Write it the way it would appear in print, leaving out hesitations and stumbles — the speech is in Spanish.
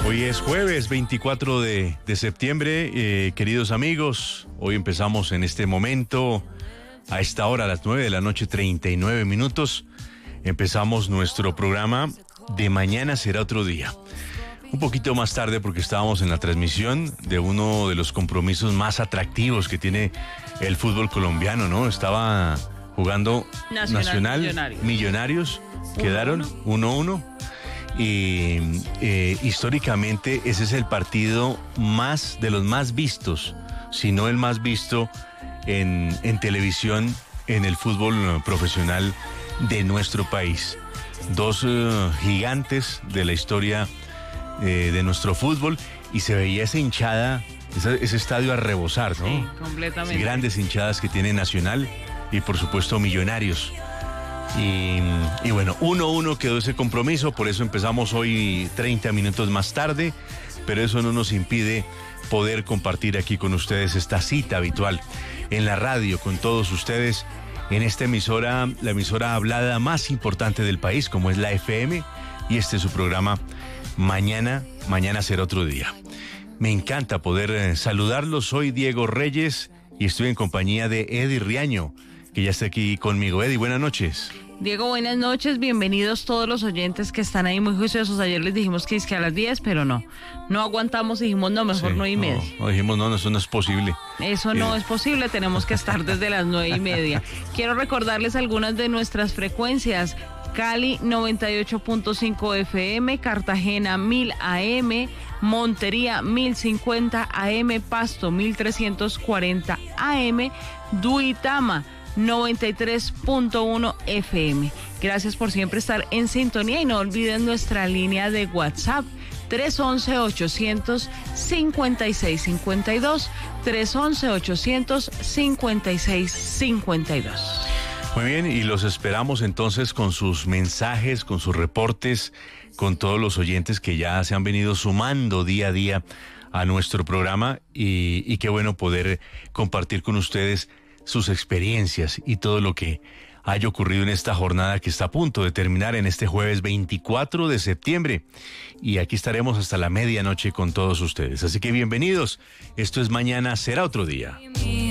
Hoy es jueves 24 de septiembre, queridos amigos. Hoy empezamos en este momento, a esta hora, a las 9 de la noche, 39 minutos. Empezamos nuestro programa de Mañana será otro día. Un poquito más tarde porque estábamos en la transmisión de uno de los compromisos más atractivos que tiene el fútbol colombiano, ¿no? Estaba jugando Nacional Millonarios, quedaron 1-1. Y históricamente ese es el partido de los más vistos, si no el más visto en televisión en el fútbol profesional de nuestro país. Dos gigantes de la historia de nuestro fútbol, y se veía esa hinchada, ese estadio a rebosar, ¿no? Sí, completamente. Grandes hinchadas que tiene Nacional y por supuesto Millonarios. Y bueno, 1-1 quedó ese compromiso, por eso empezamos hoy 30 minutos más tarde, pero eso no nos impide poder compartir aquí con ustedes esta cita habitual en la radio con todos ustedes en esta emisora, la emisora hablada más importante del país, como es la FM, y este es su programa Mañana será otro día. Me encanta poder saludarlos. Soy Diego Reyes y estoy en compañía de Eddie Riaño, que ya está aquí conmigo. Eddie, buenas noches. Diego, buenas noches, bienvenidos todos los oyentes que están ahí muy juiciosos. Ayer les dijimos que es que a las 10, pero no aguantamos y dijimos no, mejor 9:30. No, dijimos no, eso no es posible. Eso no es posible, tenemos que estar desde las 9:30. Quiero recordarles algunas de nuestras frecuencias. Cali 98.5 FM, Cartagena 1000 AM, Montería 1050 AM, Pasto 1340 AM, Duitama 93.1 FM. Gracias por siempre estar en sintonía y no olviden nuestra línea de WhatsApp 311-800-5652, 311-800-5652. Muy bien, y los esperamos entonces con sus mensajes, con sus reportes, con todos los oyentes que ya se han venido sumando día a día a nuestro programa, y qué bueno poder compartir con ustedes sus experiencias y todo lo que haya ocurrido en esta jornada que está a punto de terminar en este jueves 24 de septiembre. Y aquí estaremos hasta la medianoche con todos ustedes. Así que bienvenidos. Esto es Mañana será otro día.